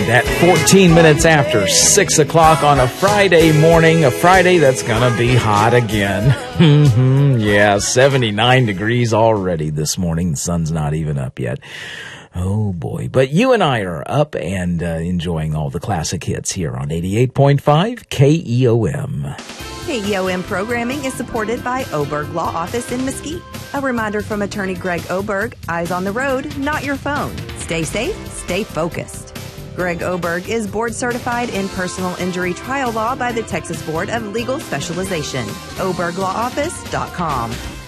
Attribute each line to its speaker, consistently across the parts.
Speaker 1: And at 14 minutes after 6 o'clock on a Friday morning, a Friday that's going to be hot again. Yeah, 79 degrees already this morning. The sun's not even up yet. Oh, boy. But you and I are up and enjoying all the classic hits here on 88.5 KEOM.
Speaker 2: KEOM programming is supported by Oberg Law Office in Mesquite. A reminder from attorney Greg Oberg, eyes on the road, not your phone. Stay safe, stay focused. Greg Oberg is board certified in personal injury trial law by the Texas Board of Legal Specialization. ObergLawOffice.com.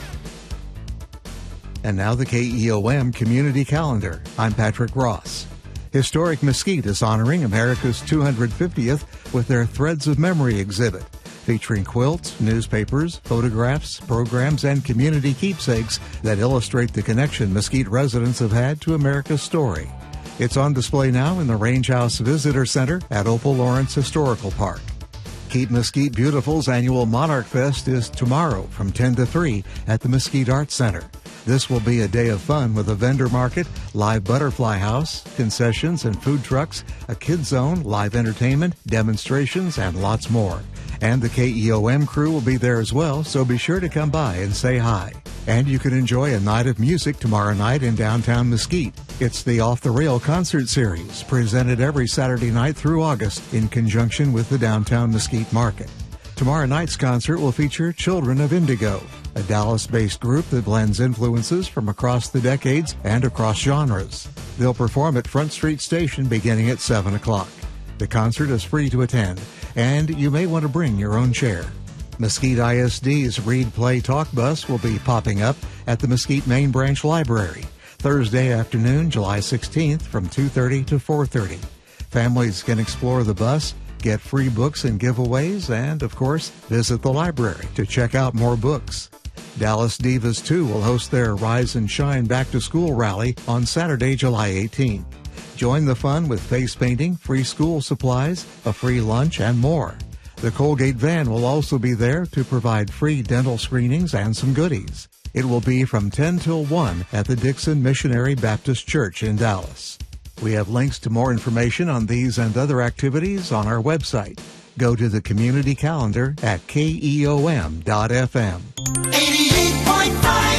Speaker 3: And now the KEOM Community Calendar. I'm Patrick Ross. Historic Mesquite is honoring America's 250th with their Threads of Memory exhibit, featuring quilts, newspapers, photographs, programs, and community keepsakes that illustrate the connection Mesquite residents have had to America's story. It's on display now in the Range House Visitor Center at Opal Lawrence Historical Park. Keep Mesquite Beautiful's annual Monarch Fest is tomorrow from 10 to 3 at the Mesquite Arts Center. This will be a day of fun with a vendor market, live butterfly house, concessions and food trucks, a kids zone, live entertainment, demonstrations, and lots more. And the KEOM crew will be there as well, so be sure to come by and say hi. And you can enjoy a night of music tomorrow night in downtown Mesquite. It's the Off the Rail concert series, presented every Saturday night through August in conjunction with the downtown Mesquite Market. Tomorrow night's concert will feature Children of Indigo, a Dallas-based group that blends influences from across the decades and across genres. They'll perform at Front Street Station beginning at 7 o'clock. The concert is free to attend, and you may want to bring your own chair. Mesquite ISD's Read Play Talk Bus will be popping up at the Mesquite Main Branch Library Thursday afternoon, July 16th from 2:30 to 4:30. Families can explore the bus, get free books and giveaways, and, of course, visit the library to check out more books. Dallas Divas 2 will host their Rise and Shine Back to School rally on Saturday, July 18th. Join the fun with face painting, free school supplies, a free lunch, and more. The Colgate van will also be there to provide free dental screenings and some goodies. It will be from 10 till 1 at the Dixon Missionary Baptist Church in Dallas. We have links to more information on these and other activities on our website. Go to the community calendar at KEOM.FM.
Speaker 4: 88.5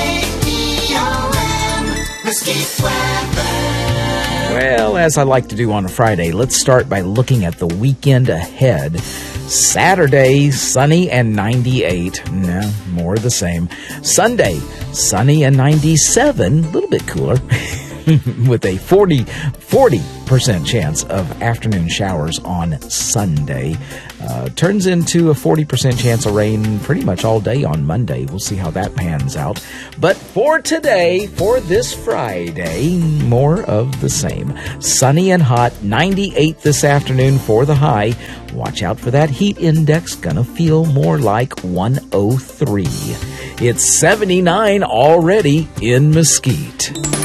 Speaker 4: KEOM, Mesquite weather.
Speaker 1: Well, as I like to do on a Friday, let's start by looking at the weekend ahead. Saturday, sunny and 98. No, more of the same. Sunday, sunny and 97. A little bit cooler. With a 40% chance of afternoon showers on Sunday. Turns into a 40% chance of rain pretty much all day on Monday. We'll see how that pans out. But for today, for this Friday, more of the same. Sunny and hot, 98 this afternoon for the high. Watch out for that heat index. Gonna feel more like 103. It's 79 already in Mesquite.